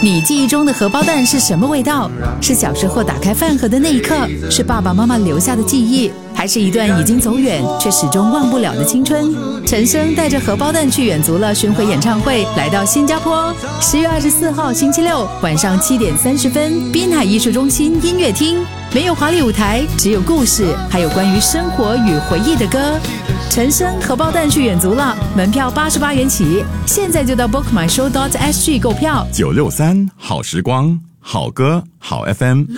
你记忆中的荷包蛋是什么味道？是小时候打开饭盒的那一刻，是爸爸妈妈留下的记忆，还是一段已经走远却始终忘不了的青春？陈升带着荷包蛋去远足了巡回演唱会来到新加坡，10月24号星期六晚上7点30分，滨海艺术中心音乐厅。没有华丽舞台，只有故事，还有关于生活与回忆的歌。陈升荷包蛋去远足了，门票88元起，现在就到 bookmyshow.sg 购票。 963好时光，好歌好 FM。